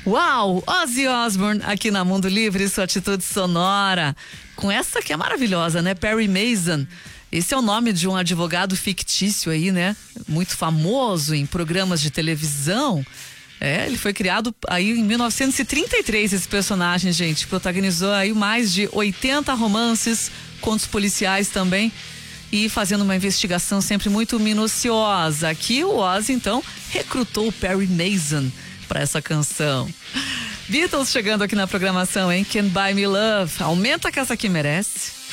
Uau! Ozzy Osbourne aqui na Mundo Livre, sua atitude sonora. Com essa que é maravilhosa, né? Perry Mason. Esse é o nome de um advogado fictício aí, né? Muito famoso em programas de televisão. Ele foi criado aí em 1933, esse personagem, gente. Protagonizou aí mais de 80 romances, contos policiais também. E fazendo uma investigação sempre muito minuciosa. Aqui o Ozzy, então, recrutou o Perry Mason para essa canção. Beatles chegando aqui na programação, hein? Can't Buy Me Love. Aumenta que essa aqui merece.